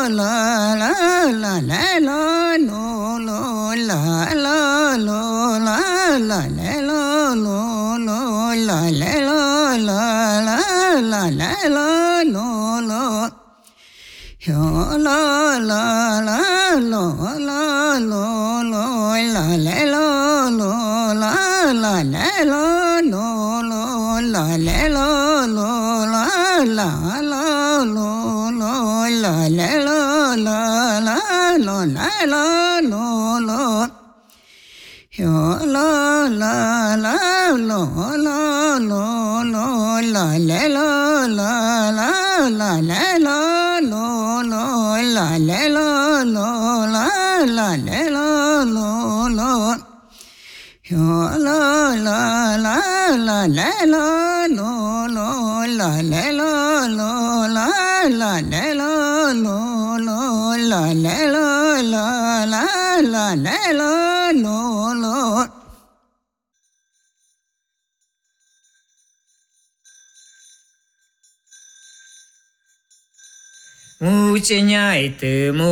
la la la la la lo lo la la lo la la la lo lo lo la la lo la la la la lo lo lo yo la la la lo la lo lo la la lo lo la la la lo lo lo la la lo lo la la la lo lo la la lo la la lo la la lo lo yo la la la lo la lo lo la la lo la la la la lo lo lo la la lo lo la la la lo lo lo yo la la la la la lo lo lo la la lo lo la la la lo lo lo la la lo la la la la lo lo lo Mu che nhai từ mu